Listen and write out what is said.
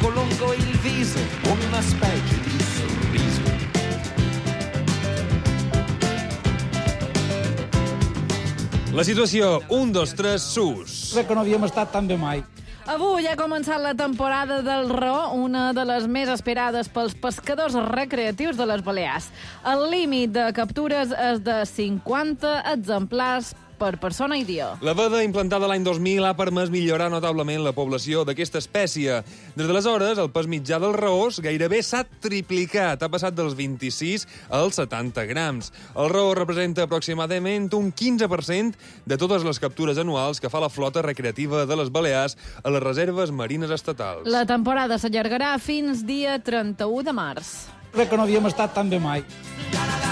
lungo il viso, una specie di sorriso. La situació, 1, 2, 3, sus. Crec que no havíem estat tan bé mai. Avui ha començat la temporada del raó, una de les més esperades pels pescadors recreatius de les Balears. El límit de captures és de 50 exemplars per persona i dia. La veda implantada l'any 2000 ha permès millorar notablement la població d'aquesta espècie. Des d'aleshores, el pes mitjà del raós gairebé s'ha triplicat. Ha passat dels 26 als 70 grams. El raó representa aproximadament un 15% de totes les captures anuals que fa la flota recreativa de les Balears a les reserves marines estatals. La temporada s'allargarà fins dia 31 de març. Crec que no havíem estat tan bé mai.